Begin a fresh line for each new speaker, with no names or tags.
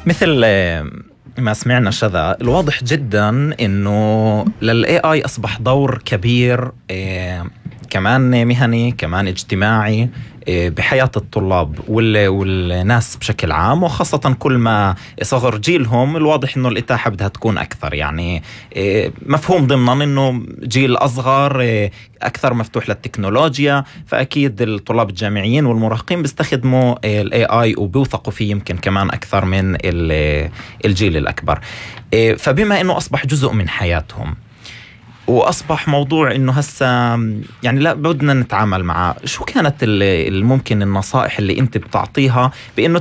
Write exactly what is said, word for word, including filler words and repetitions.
مثل ما سمعنا شذا، الواضح جدا إنه لل إيه آي أصبح دور كبير كمان مهني كمان اجتماعي بحياة الطلاب والناس بشكل عام، وخاصة كل ما صغر جيلهم الواضح إنه الإتاحة بدها تكون أكثر. يعني مفهوم ضمنا إنه جيل أصغر أكثر مفتوح للتكنولوجيا، فأكيد الطلاب الجامعيين والمراهقين بيستخدموا ال إيه آي وبيوثقوا فيه يمكن كمان أكثر من الجيل الأكبر. فبما إنه أصبح جزء من حياتهم وأصبح موضوع إنه هسا يعني لا بدنا نتعامل معه، شو كانت الممكن النصائح اللي أنت بتعطيها بإنه